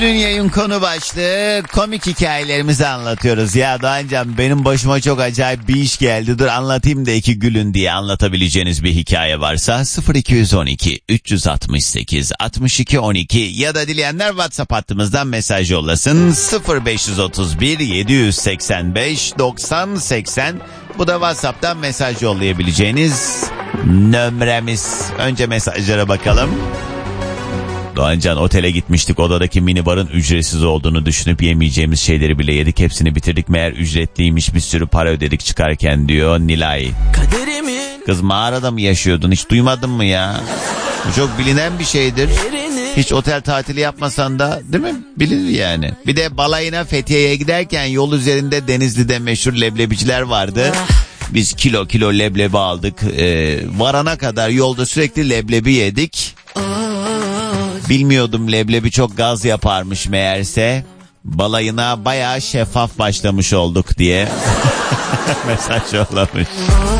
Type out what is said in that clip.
Dün yayın konu başlığı komik hikayelerimizi anlatıyoruz. Ya Doğancan, benim başıma çok acayip bir iş geldi. Dur anlatayım da iki gülün diye anlatabileceğiniz bir hikaye varsa 0212 368 62 12 ya da dileyenler WhatsApp hattımızdan mesaj yollasın. 0531 785 90 80. Bu da WhatsApp'tan mesaj yollayabileceğiniz nömremiz. Önce mesajlara bakalım. Doğancan, otele gitmiştik, odadaki minibarın ücretsiz olduğunu düşünüp yemeyeceğimiz şeyleri bile yedik, hepsini bitirdik, meğer ücretliymiş, bir sürü para ödedik çıkarken, diyor Nilay. Kız, mağarada mı yaşıyordun, hiç duymadın mı ya? Bu çok bilinen bir şeydir. Hiç otel tatili yapmasan da, değil mi? Bilinir yani. Bir de balayına Fethiye'ye giderken yol üzerinde Denizli'de meşhur leblebiciler vardı. Biz kilo kilo leblebi aldık. Varana kadar yolda sürekli leblebi yedik. Bilmiyordum leblebi çok gaz yaparmış meğerse. Balayına bayağı şeffaf başlamış olduk diye mesaj yollamış.